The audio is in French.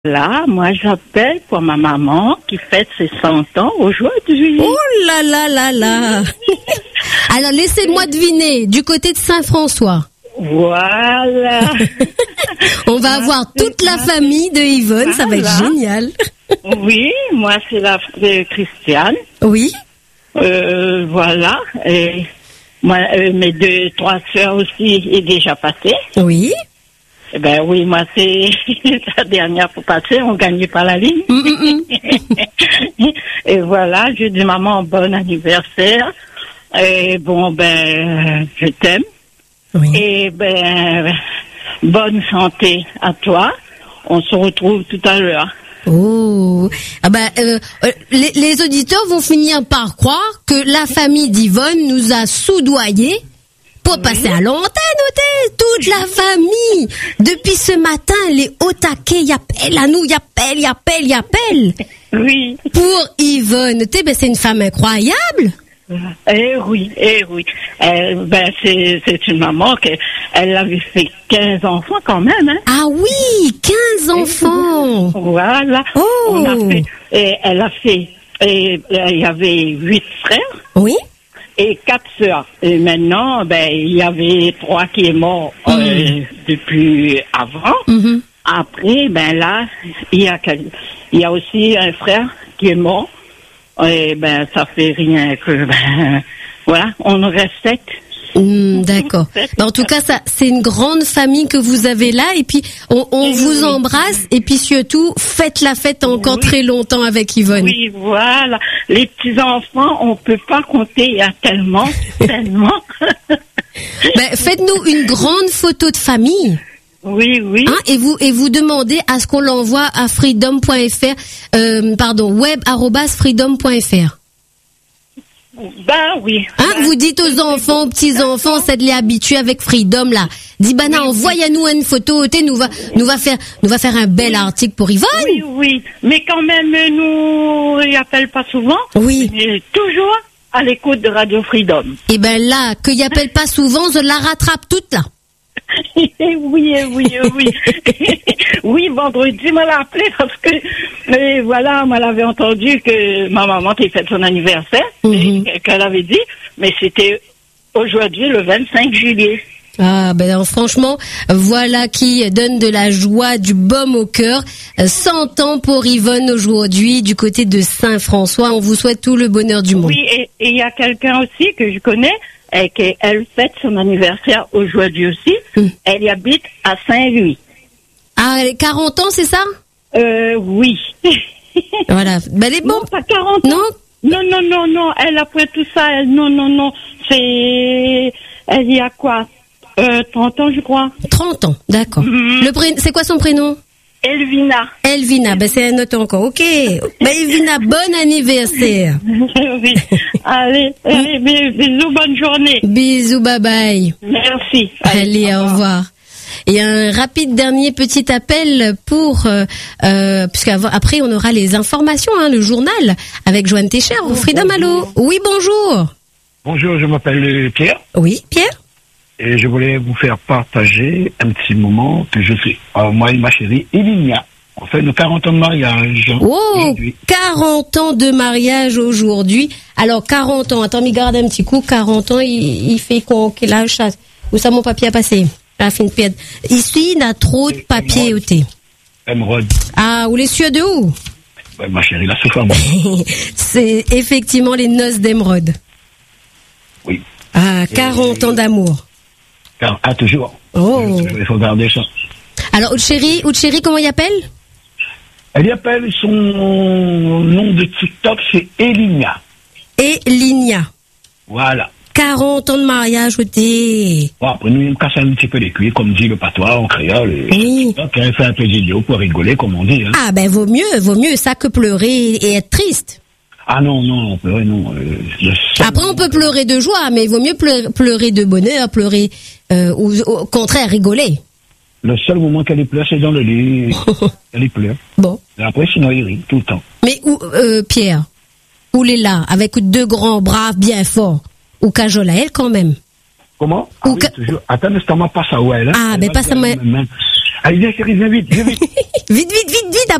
Là, moi, j'appelle pour ma maman qui fête ses 100 ans aujourd'hui. Oh là là là là. Alors, laissez-moi deviner, du côté de Saint-François. Voilà. On va avoir toute la famille de Yvonne, ça va être génial. Oui, moi, c'est la Christiane. Oui. Voilà. Et moi, mes 2-3 sœurs aussi est déjà passée. Oui. Eh ben oui, moi c'est la dernière pour passer, on gagnait pas la ligne. Et voilà, je dis maman, bon anniversaire. Et bon je t'aime. Oui. Et bonne santé à toi. On se retrouve tout à l'heure. Oh, les auditeurs vont finir par croire que la famille d'Yvonne nous a soudoyés pour passer à l'antenne, toute la famille. Depuis ce matin, les hauts taquets, y appellent à nous, y appellent. Oui. Pour Yvonne, c'est une femme incroyable. Eh oui. C'est une maman elle avait fait 15 enfants quand même, hein. Ah oui, 15 enfants. Voilà. Oh. On a fait, il y avait 8 frères. Oui. Et 4 sœurs. Et maintenant, il y avait 3 qui est mort depuis avant. Mm-hmm. Après, là, il y a aussi un frère qui est mort. Et ça fait rien que voilà, on reste 7. D'accord. En tout cas, ça, c'est une grande famille que vous avez là, et puis on vous embrasse, et puis surtout, faites la fête encore très longtemps avec Yvonne. Oui, voilà. Les petits enfants, on peut pas compter, il y a tellement. Faites-nous une grande photo de famille. Oui. Et vous demandez à ce qu'on l'envoie à freedom.fr, web@freedom.fr. Oui. Vous dites aux enfants, aux petits-enfants, c'est de les habituer avec Freedom, là. Dis, envoyez-nous une photo, nous va faire un bel article pour Yvonne. Oui. Mais quand même, nous, ils appellent pas souvent. Oui. Mais toujours à l'écoute de Radio Freedom. Et là, qu'ils appellent pas souvent, je la rattrape toute, là. Oui. Oui, vendredi, m'a appelé parce que, voilà, moi, l'avais entendu que ma maman qui fête son anniversaire, qu'elle avait dit, mais c'était aujourd'hui, le 25 juillet. Ah, franchement, voilà qui donne de la joie, du baume au cœur. 100 ans pour Yvonne aujourd'hui, du côté de Saint-François. On vous souhaite tout le bonheur du monde. Oui, et il y a quelqu'un aussi que je connais, et qu'elle fête son anniversaire aujourd'hui aussi. Elle y habite à Saint-Louis. Ah, elle a 40 ans, c'est ça? Oui. Voilà. Elle est bon. Non, pas 40 ans. Non. Elle a pris tout ça. Non. Elle y a quoi? 30 ans, je crois. 30 ans, d'accord. C'est quoi son prénom? Elvina, c'est un autre encore. Ok. Elvina, bon anniversaire. Oui. Allez, bisous, bonne journée. Bisous, bye bye. Merci. Allez, au revoir. Et un rapide dernier petit appel pour puisqu'après on aura les informations, le journal avec Joanne Técher au Freedom. Allô. Oui, bonjour. Bonjour, je m'appelle Pierre. Oui, Pierre. Et je voulais vous faire partager un petit moment que je fais. Moi et ma chérie Elinia. On fait nos 40 ans de mariage. Oh, 40 ans de mariage aujourd'hui. Alors, 40 ans. Attends, mais garde un petit coup. 40 ans, il fait quel âge ça? Où ça, mon papier a passé? La fin de pied. Ici, il a trop de papier au thé. Émeraude. Ah, ou les cieux de où? Ma chérie, la souffrance. C'est effectivement les noces d'émeraude. Oui. Ah, 40 ans d'amour. Ah, toujours. Oh. Il faut garder ça. Alors, Outchéri, comment il appelle? Elle y appelle son nom de TikTok, c'est Elinia. Elinia. Voilà. 40 ans de mariage au thé. Bon, après, nous, on casse un petit peu les cuits, comme dit le patois en créole. Oui. Donc, elle fait un peu vidéo pour rigoler, comme on dit. Ah, vaut mieux ça que pleurer et être triste. Ah non, pleurer, non. Après, on peut pleurer de joie, mais il vaut mieux pleurer de bonheur, pleurer, ou au contraire, rigoler. Le seul moment qu'elle pleure, c'est dans le lit. Elle y pleure. Bon. Et après, sinon, il rit, tout le temps. Mais Pierre, où est là, avec 2 grands bras bien forts, ou cajole à elle quand même? Comment? Toujours. Attends, mais c'est pas ça, ouais. Ah, passe à moi. Allez, viens, chérie, viens vite, viens vite. Vite, vite, vite, vite,